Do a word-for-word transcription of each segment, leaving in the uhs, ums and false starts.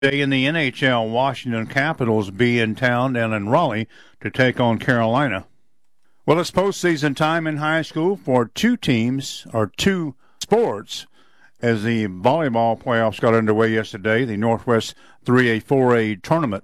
Day in the N H L, Washington Capitals be in town and in Raleigh to take on Carolina. Well, it's postseason time in high school for two teams, or two sports, as the volleyball playoffs got underway yesterday, the Northwest three A four A tournament.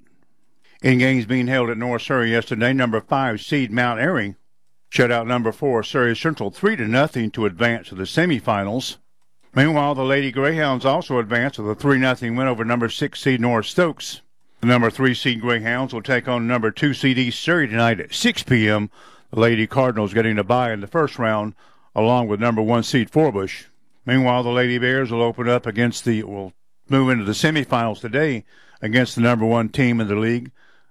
In games being held at North Surrey yesterday, number five seed Mount Airy shut out number four Surrey Central three to nothing to advance to the semifinals. Meanwhile, the Lady Greyhounds also advanced with a three nothing win over number six seed North Stokes. The number three seed Greyhounds will take on number two seed East Surrey tonight at six p.m. The Lady Cardinals getting a bye in the first round, along with number one seed Forbush. Meanwhile, the Lady Bears will open up against the, will move into the semifinals today against the number one team in the league.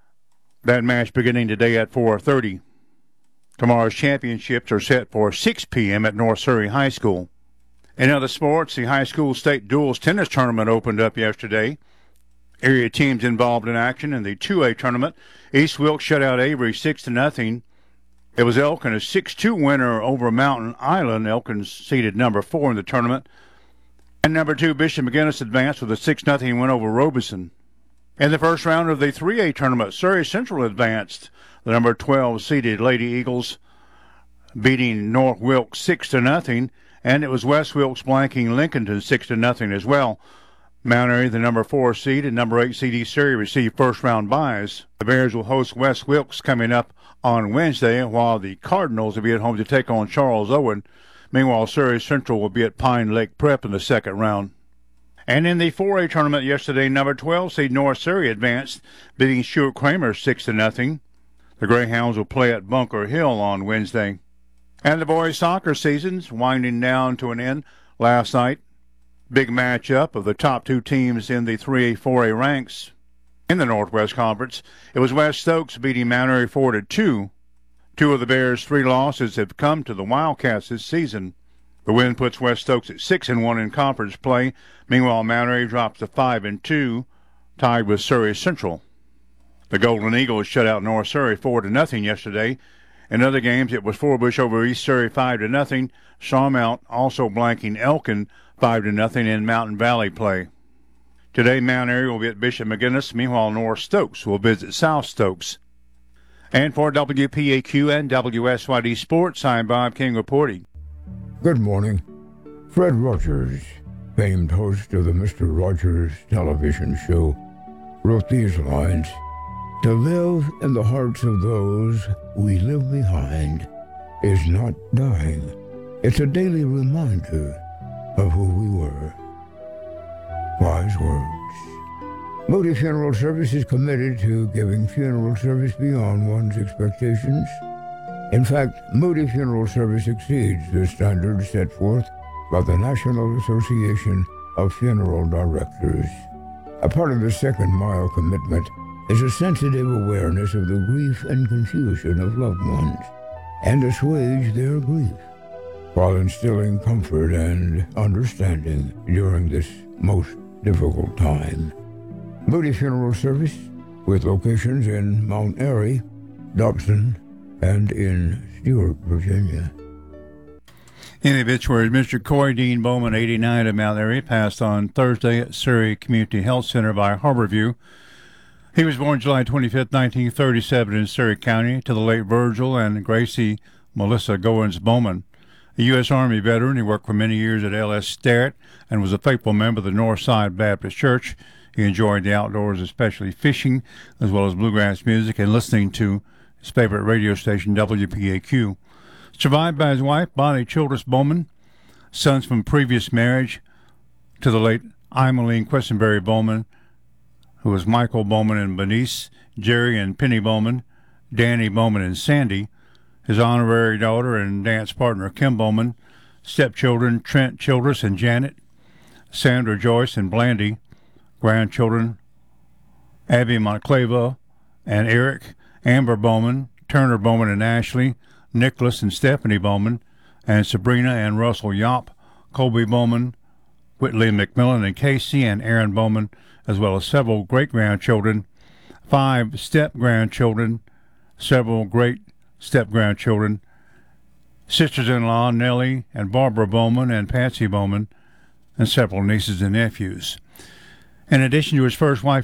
That match beginning today at four thirty. Tomorrow's championships are set for six p.m. at North Surrey High School. In other sports, the high school state duals tennis tournament opened up yesterday. Area teams involved in action in the two A tournament. East Wilkes shut out Avery six to nothing. It was Elkin, a six two winner over Mountain Island. Elkin seeded number four in the tournament. And number two, Bishop McGinnis advanced with a six nothing win over Robeson. In the first round of the three A tournament, Surrey Central advanced. The number twelve seeded Lady Eagles beating North Wilkes six to nothing. And it was West Wilkes blanking Lincolnton six to nothing as well. Mount Airy, the number four seed, and number eight seed East Surrey received first-round byes. The Bears will host West Wilkes coming up on Wednesday, while the Cardinals will be at home to take on Charles Owen. Meanwhile, Surrey Central will be at Pine Lake Prep in the second round. And in the four A tournament yesterday, number twelve seed North Surrey advanced, beating Stuart Kramer six to nothing. The Greyhounds will play at Bunker Hill on Wednesday. And the boys' soccer season's winding down to an end last night. Big matchup of the top two teams in the three A four A ranks in the Northwest Conference. It was West Stokes beating Mount Airy four to two. Two of the Bears' three losses have come to the Wildcats this season. The win puts West Stokes at six and one in conference play. Meanwhile, Mount Airy drops to five and two, tied with Surrey Central. The Golden Eagles shut out North Surrey four to nothing yesterday. In other games, it was Forbush over East Surrey five to nothing. Shawmount also blanking Elkin five to nothing in Mountain Valley play. Today, Mount Airy will be at Bishop McGinnis. Meanwhile, North Stokes will visit South Stokes. And for W P A Q and W S Y D Sports, I'm Bob King reporting. Good morning. Fred Rogers, famed host of the Mister Rogers television show, wrote these lines: "To live in the hearts of those we leave behind is not dying. It's a daily reminder of who we were." Wise words. Moody Funeral Service is committed to giving funeral service beyond one's expectations. In fact, Moody Funeral Service exceeds the standards set forth by the National Association of Funeral Directors. A part of the second mile commitment is a sensitive awareness of the grief and confusion of loved ones, and assuage their grief, while instilling comfort and understanding during this most difficult time. Moody Funeral Service, with locations in Mount Airy, Dobson, and in Stewart, Virginia. In the obituary, Mister Corey Dean Bowman, eighty-nine, of Mount Airy, passed on Thursday at Surrey Community Health Center by Harborview. He was born July twenty-fifth, nineteen thirty-seven in Surrey County to the late Virgil and Gracie Melissa Goins Bowman. A U S Army veteran, he worked for many years at L S Sterrett and was a faithful member of the Northside Baptist Church. He enjoyed the outdoors, especially fishing, as well as bluegrass music and listening to his favorite radio station, W P A Q. Survived by his wife, Bonnie Childress Bowman, sons from previous marriage to the late Emmeline Questenberry Bowman, who was Michael Bowman and Benice, Jerry and Penny Bowman, Danny Bowman and Sandy, his honorary daughter and dance partner Kim Bowman, stepchildren Trent Childress and Janet, Sandra Joyce and Blandy, grandchildren Abby Monclava and Eric, Amber Bowman, Turner Bowman and Ashley, Nicholas and Stephanie Bowman, and Sabrina and Russell Yop, Colby Bowman, Whitley McMillan and Casey and Aaron Bowman, as well as several great-grandchildren, five step-grandchildren, several great-step-grandchildren, sisters-in-law Nellie and Barbara Bowman and Patsy Bowman, and several nieces and nephews. In addition to his first wife